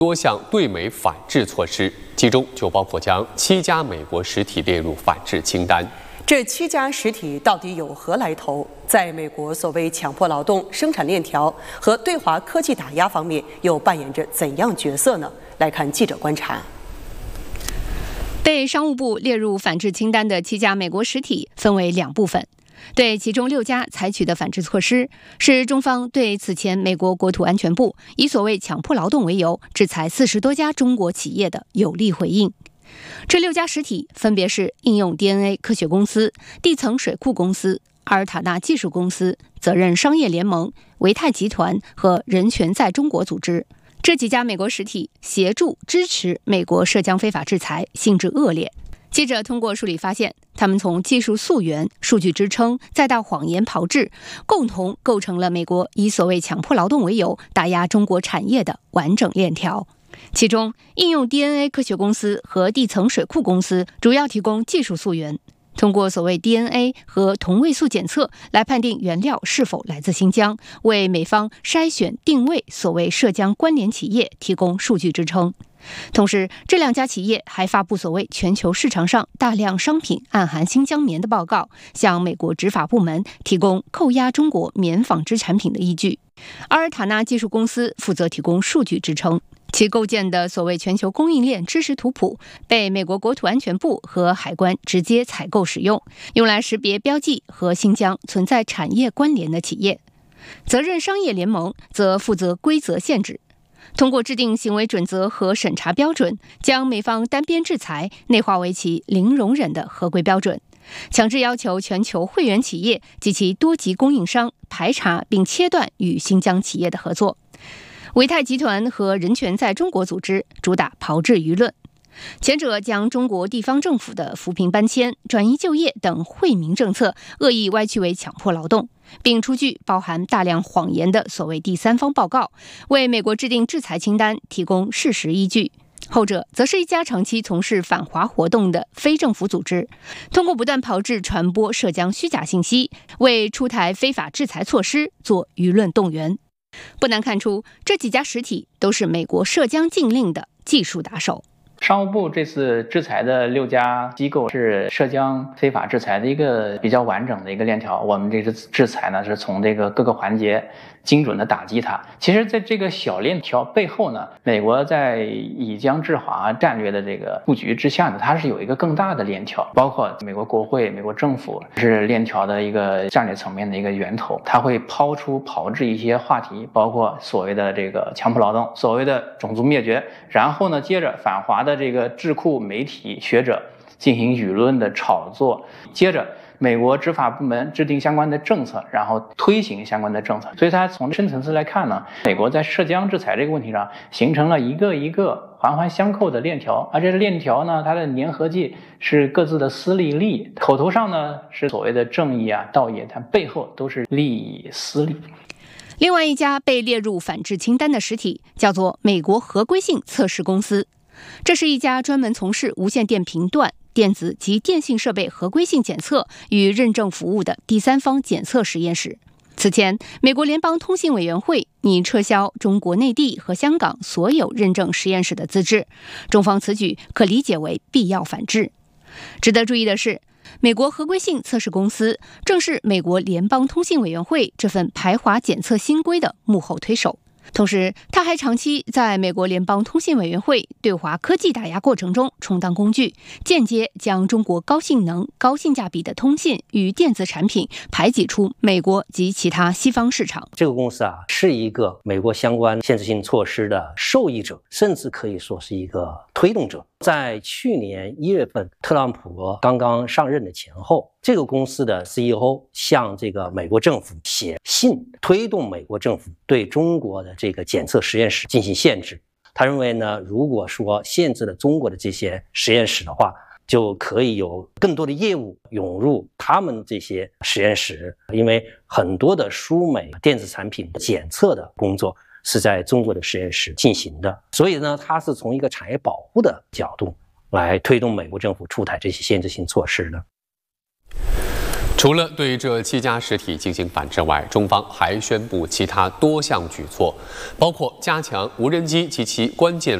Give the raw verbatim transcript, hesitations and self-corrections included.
多项对美反制措施，其中就包括将七家美国实体列入反制清单。 这七家实体到底有何来头？在美国所谓强迫劳动、生产链条和对华科技打压方面，又扮演着怎样角色呢？来看记者观察。 被商务部列入反制清单的七家美国实体分为两部分。对其中六家采取的反制措施，是中方对此前美国国土安全部以所谓强迫劳动为由制裁四十多家中国企业的有力回应。这六家实体分别是应用 D N A 科学公司、地层水库公司、阿尔塔纳技术公司、责任商业联盟、维泰集团和人权在中国组织。这几家美国实体协助支持美国涉疆非法制裁，性质恶劣。记者通过梳理发现，他们从技术溯源、数据支撑，再到谎言炮制，共同构成了美国以所谓强迫劳动为由打压中国产业的完整链条。其中，应用 D N A 科学公司和地层水库公司主要提供技术溯源，通过所谓 D N A 和同位素检测来判定原料是否来自新疆，为美方筛选定位所谓涉疆关联企业提供数据支撑。同时，这两家企业还发布所谓全球市场上大量商品暗含新疆棉的报告，向美国执法部门提供扣押中国棉纺织产品的依据。阿尔塔纳技术公司负责提供数据支撑，其构建的所谓全球供应链知识图谱被美国国土安全部和海关直接采购使用，用来识别标记和新疆存在产业关联的企业。责任商业联盟则负责规则限制，通过制定行为准则和审查标准，将美方单边制裁内化为其零容忍的合规标准，强制要求全球会员企业及其多级供应商排查并切断与新疆企业的合作。维泰集团和人权在中国组织主打炮制舆论，前者将中国地方政府的扶贫搬迁、转移就业等惠民政策恶意歪曲为强迫劳动，并出具包含大量谎言的所谓第三方报告，为美国制定制裁清单提供事实依据。后者则是一家长期从事反华活动的非政府组织，通过不断炮制传播涉疆虚假信息，为出台非法制裁措施做舆论动员。不难看出，这几家实体都是美国涉疆禁令的技术打手。 商务部这次制裁的六家机构是涉疆非法制裁的一个比较完整的一个链条。我们这次制裁呢，是从这个各个环节精准的打击它。其实在这个小链条背后呢，美国在以疆制华战略的这个布局之下呢，它是有一个更大的链条，包括美国国会、美国政府是链条的一个战略层面的一个源头。它会抛出炮制一些话题，包括所谓的这个强迫劳动、所谓的种族灭绝，然后呢，接着反华的这个智库、媒体、学者进行舆论的炒作，接着美国执法部门制定相关的政策，然后推行相关的政策。所以它从深层次来看呢，美国在涉疆制裁这个问题上形成了一个一个环环相扣的链条，而这个链条呢，它的粘合剂是各自的私利利，口头上呢是所谓的正义啊、道义，但背后都是利益私利。 另外一家被列入反制清单的实体叫做美国合规性测试公司，这是一家专门从事无线电频段、电子及电信设备合规性检测与认证服务的第三方检测实验室。此前，美国联邦通信委员会拟撤销中国内地和香港所有认证实验室的资质，中方此举可理解为必要反制。值得注意的是，美国合规性测试公司正是美国联邦通信委员会这份排华检测新规的幕后推手。同时，他还长期在美国联邦通信委员会对华科技打压过程中充当工具，间接将中国高性能、高性价比的通信与电子产品排挤出美国及其他西方市场。 这个公司啊，是一个美国相关限制性措施的受益者，甚至可以说是一个推动者。在去年一月份，特朗普刚刚上任的前后，这个公司的 C E O 向这个美国政府写信，推动美国政府对中国的这个检测实验室进行限制。他认为呢，如果说限制了中国的这些实验室的话，就可以有更多的业务涌入他们这些实验室，因为很多的输美电子产品检测的工作是在中国的实验室进行的，所以呢，它是从一个产业保护的角度来推动美国政府出台这些限制性措施的。 除了对这七家实体进行反制外，中方还宣布其他多项举措，包括加强无人机及其关键